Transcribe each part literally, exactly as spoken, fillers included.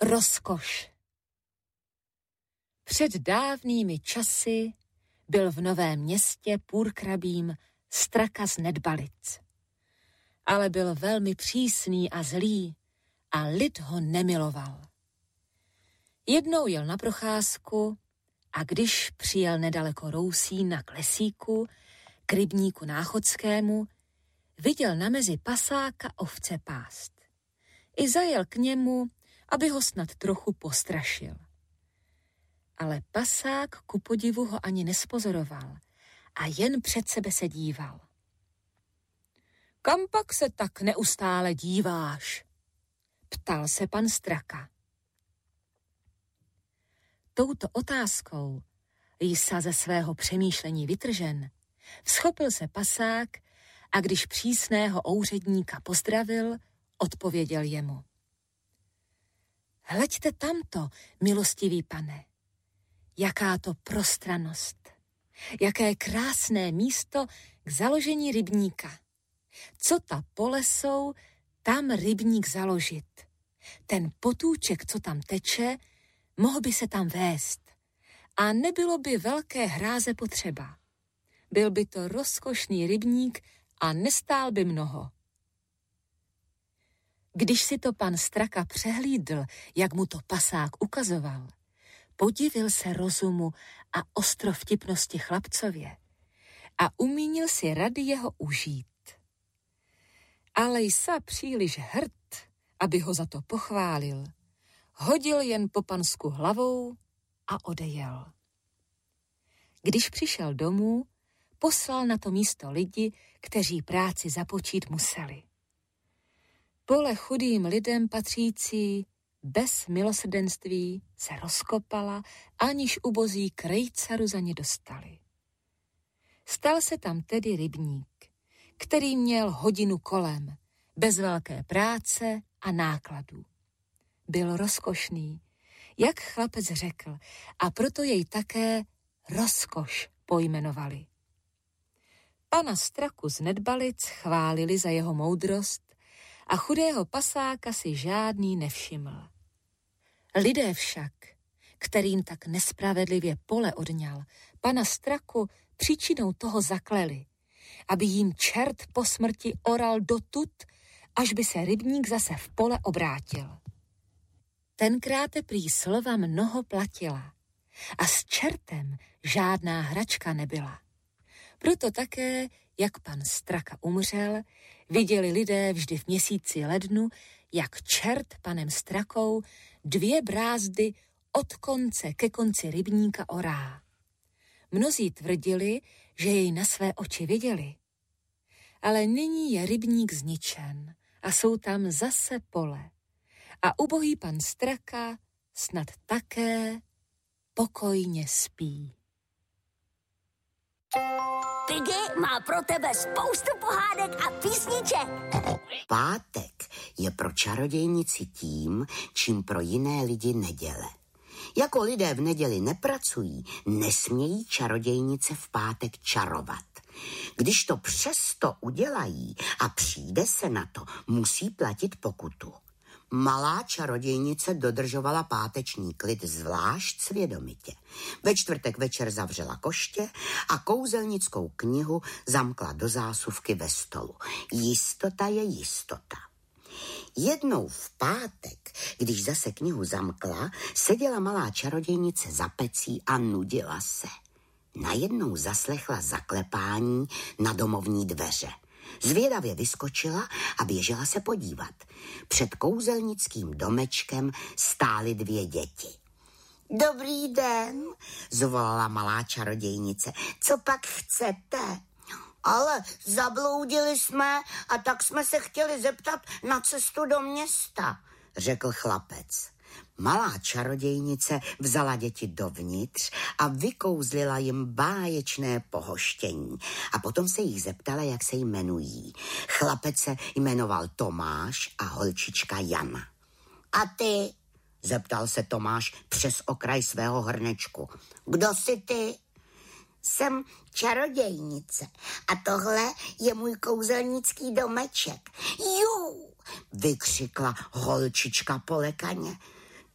Rozkoš. Před dávnými časy byl v Novém Městě purkrabím Straka z Nedbalic. Ale byl velmi přísný a zlý a lid ho nemiloval. Jednou jel na procházku a když přijel nedaleko Rousína k lesíku, k rybníku Náchodskému, viděl na mezi pasáka ovce pást. I zajel k němu, aby ho snad trochu postrašil. Ale pasák ku podivu ho ani nespozoroval a jen před sebe se díval. Kam pak se tak neustále díváš? Ptal se pan Straka. Touto otázkou, jsa ze svého přemýšlení vytržen, vzchopil se pasák a když přísného ouředníka pozdravil, odpověděl jemu. Hleďte tamto, milostivý pane, jaká to prostranost, jaké krásné místo k založení rybníka. Co ta pole jsou, tam rybník založit. Ten potůček, co tam teče, mohl by se tam vést a nebylo by velké hráze potřeba. Byl by to rozkošný rybník a nestál by mnoho. Když si to pan Straka přehlídl, jak mu to pasák ukazoval, podivil se rozumu a ostrovtipnosti chlapcově a umínil si rady jeho užít. Ale jsa příliš hrd, aby ho za to pochválil. Hodil jen po pansku hlavou a odejel. Když přišel domů, poslal na to místo lidi, kteří práci započít museli. Pole chudým lidem patřící bez milosrdenství se rozkopala, aniž ubozí krejcaru za ně dostali. Stal se tam tedy rybník, který měl hodinu kolem, bez velké práce a nákladů. Byl rozkošný, jak chlapec řekl, a proto jej také Rozkoš pojmenovali. Pana Straku z Nedbalic chválili za jeho moudrost a chudého pasáka si žádný nevšiml. Lidé však, kterým tak nespravedlivě pole odňal, pana Straku příčinou toho zakleli, aby jim čert po smrti oral dotud, až by se rybník zase v pole obrátil. Tenkrát prý slova mnoho platila a s čertem žádná hračka nebyla. Proto také, jak pan Straka umřel, viděli lidé vždy v měsíci lednu, jak čert panem Strakou dvě brázdy od konce ke konci rybníka orá. Mnozí tvrdili, že jej na své oči viděli. Ale nyní je rybník zničen a jsou tam zase pole. A ubohý pan Straka snad také pokojně spí. Piggy má pro tebe spoustu pohádek a písniček. Pátek je pro čarodějnici tím, čím pro jiné lidi neděle. Jako lidé v neděli nepracují, nesmějí čarodějnice v pátek čarovat. Když to přesto udělají a přijde se na to, musí platit pokutu. Malá čarodějnice dodržovala páteční klid zvlášť svědomitě. Ve čtvrtek večer zavřela koště a kouzelnickou knihu zamkla do zásuvky ve stolu. Jistota je jistota. Jednou v pátek, když zase knihu zamkla, seděla malá čarodějnice za pecí a nudila se. Najednou zaslechla zaklepání na domovní dveře. Zvědavě vyskočila a běžela se podívat. Před kouzelnickým domečkem stály dvě děti. Dobrý den, zvolala malá čarodějnice. Co pak chcete? Ale zabloudili jsme a tak jsme se chtěli zeptat na cestu do města, řekl chlapec. Malá čarodějnice vzala děti dovnitř a vykouzlila jim báječné pohoštění. A potom se jich zeptala, jak se jmenují. Chlapec se jmenoval Tomáš a holčička Jana. A ty? Zeptal se Tomáš přes okraj svého hrnečku. Kdo jsi ty? Jsem čarodějnice a tohle je můj kouzelnický domeček. Jú, vykřikla holčička polekaně.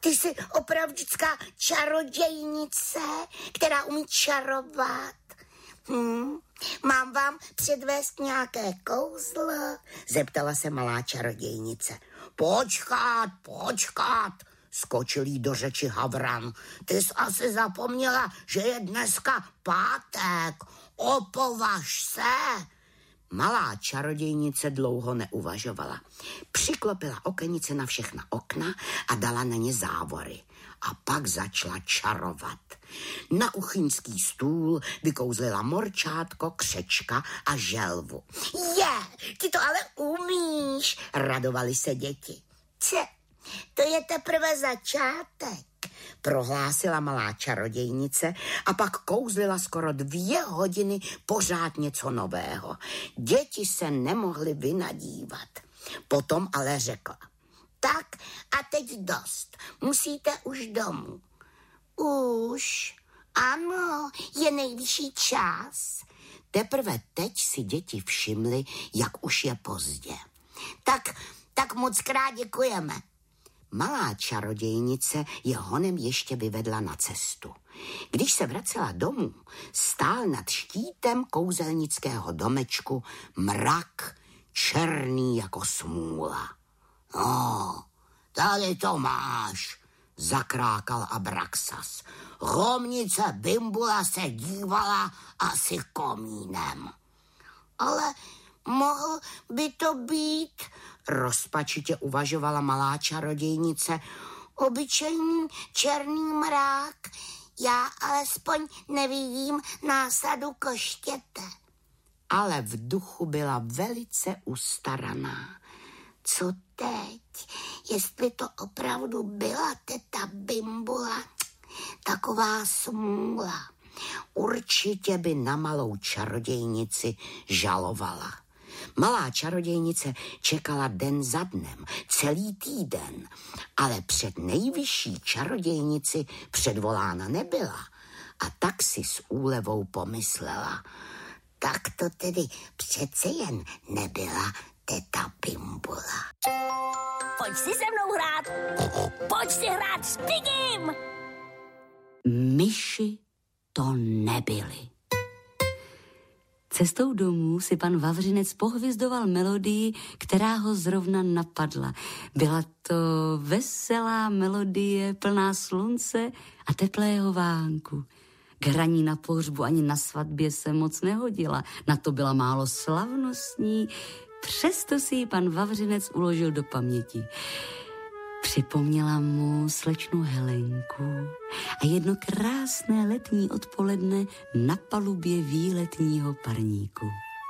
ty jsi opravdická čarodějnice, která umí čarovat. Hm, mám vám předvést nějaké kouzlo? Zeptala se malá čarodějnice. Počkat, počkat, skočil jí do řeči Havran. Ty jsi asi zapomněla, že je dneska pátek. Opovaž se. Malá čarodějnice dlouho neuvažovala. Přiklopila okenice na všechna okna a dala na ně závory. A pak začala čarovat. Na kuchyňský stůl vykouzlila morčátko, křečka a želvu. Je, ty to ale umíš, radovali se děti. Če, to je teprve začátek, prohlásila malá čarodějnice a pak kouzlila skoro dvě hodiny pořád něco nového. Děti se nemohly vynadívat. Potom ale řekla. Tak a teď dost, musíte už domů. Už, ano, je nejvyšší čas. Teprve teď si děti všimly, jak už je pozdě. Tak, tak moc krát děkujeme. Malá čarodějnice je honem ještě vyvedla na cestu. Když se vracela domů, stál nad štítem kouzelnického domečku mrak, černý jako smůla. No, tady to máš, zakrákal Abraxas. Hromnice Bimbula se dívala asi komínem. Ale mohl by to být, rozpačitě uvažovala malá čarodějnice, obyčejný černý mrák. Já alespoň nevidím násadu koštěte. Ale v duchu byla velice ustaraná. Co teď? Jestli to opravdu byla teta Bimbula, taková smůla. Určitě by na malou čarodějnici žalovala. Malá čarodějnice čekala den za dnem, celý týden, ale před nejvyšší čarodějnici předvolána nebyla. A tak si s úlevou pomyslela. Tak to tedy přece jen nebyla teta Bimbula. Pojď si se mnou hrát. Pojď si hrát s Pigim. Myši to nebyly. Cestou domů si pan Vavřinec pohvizdoval melodii, která ho zrovna napadla. Byla to veselá melodie plná slunce a teplého vánku. K hraní na pohřbu ani na svatbě se moc nehodila. Na to byla málo slavnostní. Přesto si ji pan Vavřinec uložil do paměti. Připomněla mu slečnu Helenku a jedno krásné letní odpoledne na palubě výletního parníku.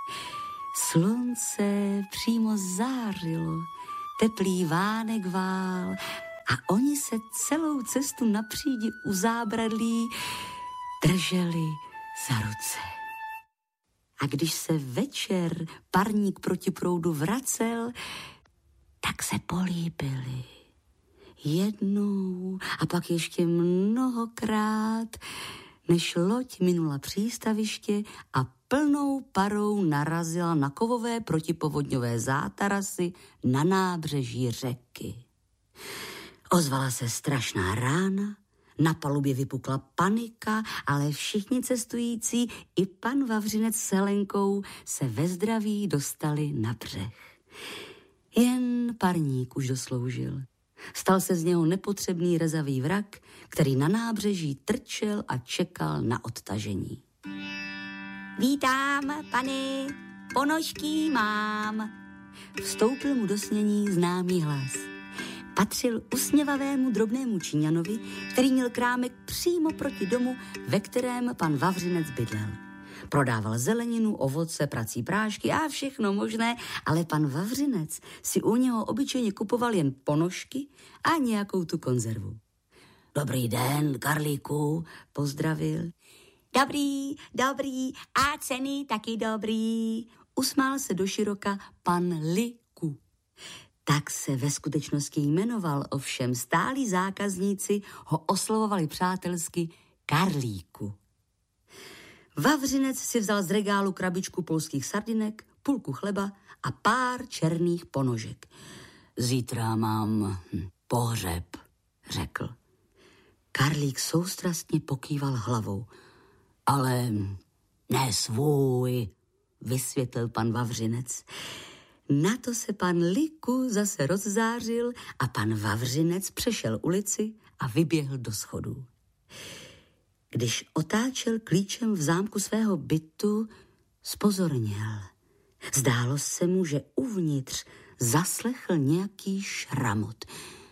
Slunce přímo zářilo, teplý vánek vál a oni se celou cestu na přídi u zábradlí drželi za ruce. A když se večer parník proti proudu vracel, tak se políbili. Jednou a pak ještě mnohokrát, než loď minula přístaviště a plnou parou narazila na kovové protipovodňové zátarasy na nábřeží řeky. Ozvala se strašná rána, na palubě vypukla panika, ale všichni cestující i pan Vavřinec s Helenkou se ve zdraví dostali na břeh. Jen parník už dosloužil. Stal se z něho nepotřebný rezavý vrak, který na nábřeží trčel a čekal na odtažení. Vítám, pane, ponožky mám. Vstoupil mu do snění známý hlas. Patřil usměvavému drobnému Číňanovi, který měl krámek přímo proti domu, ve kterém pan Vavřinec bydlel. Prodával zeleninu, ovoce, prací prášky a všechno možné, ale pan Vavřinec si u něho obyčejně kupoval jen ponožky a nějakou tu konzervu. Dobrý den, Karlíku, pozdravil. Dobrý, dobrý a ceny taky dobrý. Usmál se doširoka pan Liku. Tak se ve skutečnosti jmenoval, ovšem stálí zákazníci ho oslovovali přátelsky Karlíku. Vavřinec si vzal z regálu krabičku polských sardinek, půlku chleba a pár černých ponožek. Zítra mám hm, pohřeb, řekl. Karlík soustrastně pokýval hlavou. Ale ne svůj, vysvětlil pan Vavřinec. Na to se pan Liku zase rozzářil a pan Vavřinec přešel ulici a vyběhl do schodů. Když otáčel klíčem v zámku svého bytu, zpozorněl. Zdálo se mu, že uvnitř zaslechl nějaký šramot.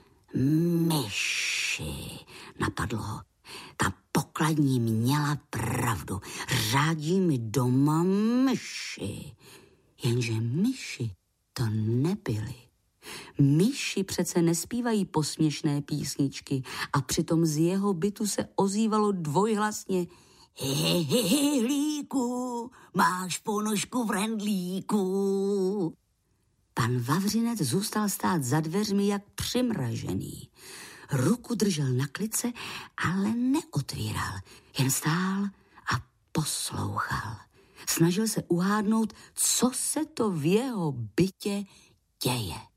Myši, napadlo ho. Ta pokladní měla pravdu. Řádí mi doma myši. Jenže myši to nebyly. Myši přece nespívají posměšné písničky a přitom z jeho bytu se ozývalo dvojhlasně: Hlíku, máš ponožku v rendlíku. Pan Vavřinec zůstal stát za dveřmi jak přimražený. Ruku držel na klice, ale neotvíral. Jen stál a poslouchal. Snažil se uhádnout, co se to v jeho bytě děje.